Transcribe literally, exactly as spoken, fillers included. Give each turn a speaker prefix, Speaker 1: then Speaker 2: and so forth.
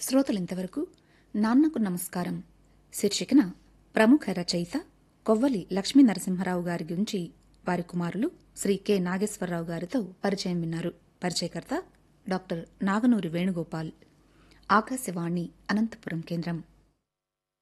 Speaker 1: శ్రోతలింతవరకు నాన్నకు నమస్కారం శీర్షికన ప్రముఖ రచయిత కొవ్వలి లక్ష్మీ నరసింహారావు గారి గురించి వారి కుమారులు శ్రీ కె నాగేశ్వరరావు గారితో పరిచయం విన్నారు. పరిచయకర్త డాక్టర్ నాగనూరి వేణుగోపాల్. ఆకాశవాణి అనంతపురం కేంద్రం.